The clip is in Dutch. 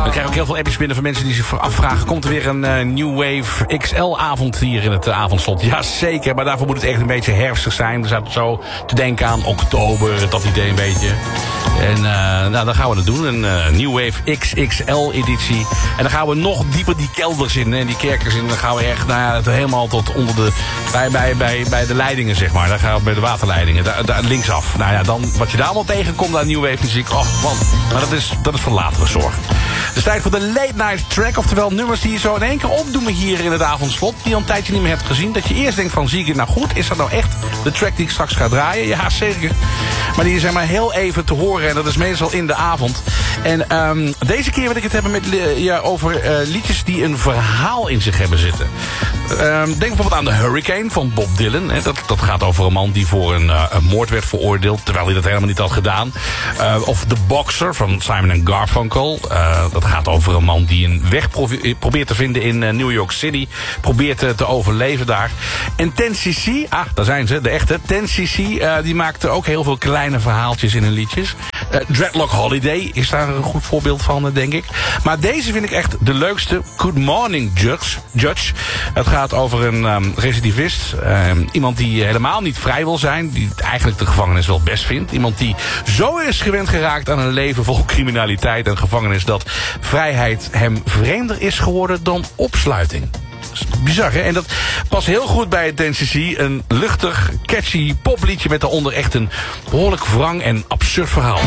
Dan krijg ik ook heel veel appjes binnen van mensen die zich afvragen... komt er weer een New Wave XL-avond hier in het avondslot? Jazeker, maar daarvoor moet het echt een beetje herfstig zijn. Er zaten zo te denken aan oktober, dat idee een beetje. En dan gaan we het doen. Een New Wave XXL-editie. En dan gaan we nog dieper die kelders in en die kerkers in. Dan gaan we echt helemaal tot onder de... Bij de leidingen, zeg maar. Daar gaan we bij de waterleidingen. Daar linksaf. Nou ja, dan wat je daar allemaal tegenkomt aan New Wave muziek. Oh, man. Maar dat is voor latere zorg. Het is tijd voor de Late Night Track. Oftewel nummers die je zo in één keer opdoemen hier in het avondslot. Die je al een tijdje niet meer hebt gezien. Dat je eerst denkt van, zie ik het nou goed? Is dat nou echt de track die ik straks ga draaien? Ja, zeker. Maar die zijn maar heel even te horen. En dat is meestal in de avond. En deze keer wil ik het hebben met, over liedjes die een verhaal in zich hebben zitten. Denk bijvoorbeeld aan The Hurricane van Bob Dylan. Dat gaat over een man die voor een moord werd veroordeeld... terwijl hij dat helemaal niet had gedaan. Of The Boxer van Simon & Garfunkel. Dat gaat over een man die een weg probeert te vinden in New York City. Probeert te overleven daar. En 10cc, daar zijn ze, de echte. 10cc, die maakte ook heel veel kleine verhaaltjes in hun liedjes. Dreadlock Holiday is daar een goed voorbeeld van, denk ik. Maar deze vind ik echt de leukste. Good Morning Judge. Het gaat over een recidivist. Iemand die helemaal niet vrij wil zijn. Die eigenlijk de gevangenis wel best vindt. Iemand die zo is gewend geraakt aan een leven vol criminaliteit en gevangenis... dat vrijheid hem vreemder is geworden dan opsluiting. Bizar, hè? En dat past heel goed bij 10cc. Een luchtig, catchy popliedje met daaronder echt een behoorlijk wrang en absurd verhaal.